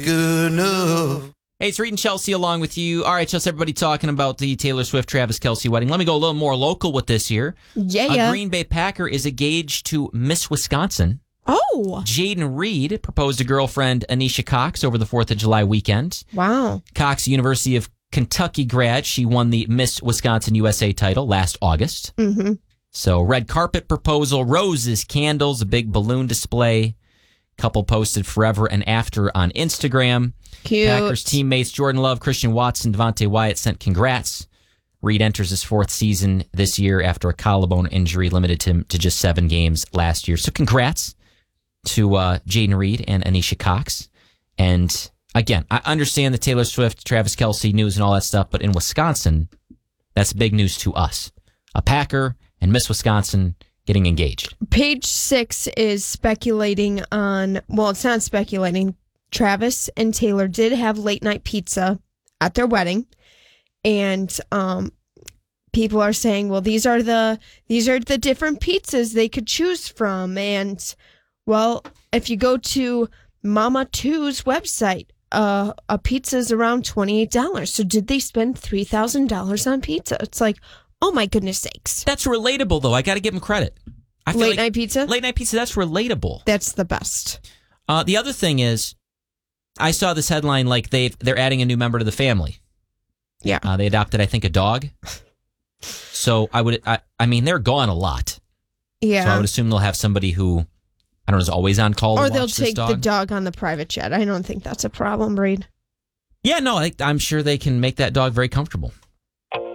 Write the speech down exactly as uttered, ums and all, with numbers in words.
good enough. Hey, it's Reed and Chelsea along with you. All right, just everybody talking about the Taylor Swift Travis Kelce wedding. Let me go a little more local with this here. Yeah, A yeah. Green Bay Packer is engaged to Miss Wisconsin. Oh, Jaden Reed proposed to girlfriend Anisha Cox over the fourth of July weekend. wow. Cox, University of Kentucky grad. She won the Miss Wisconsin U S A title last August. Mm-hmm. So red carpet proposal, roses, candles, a big balloon display. Couple posted forever and after on Instagram. Cute. Packers teammates Jordan Love, Christian Watson, Devontae Wyatt sent congrats. Reed enters his fourth season this year after a collarbone injury limited him to just seven games last year. So congrats to uh, Jaden Reed and Anisha Cox. And again, I understand the Taylor Swift, Travis Kelce news and all that stuff, but in Wisconsin, that's big news to us. A Packer and Miss Wisconsin getting engaged. Page six is speculating on, well, it's not speculating. Travis and Taylor did have late night pizza at their wedding. And um, people are saying, well, these are the these are the different pizzas they could choose from. And, well, if you go to Mama Two's website, uh, a pizza is around twenty-eight dollars. So did they spend three thousand dollars on pizza? It's like, oh, my goodness sakes. That's relatable, though. I got to give them credit. I feel Late like night pizza? Late night pizza, that's relatable. That's the best. Uh, the other thing is, I saw this headline like they they're adding a new member to the family. Yeah. Uh, they adopted, I think, a dog. So I would, I, I mean, they're gone a lot. Yeah. So I would assume they'll have somebody who, I don't know, is always on call to Or watch they'll this take dog. the dog on the private jet. I don't think that's a problem, Reed. Yeah, no, I, I'm sure they can make that dog very comfortable.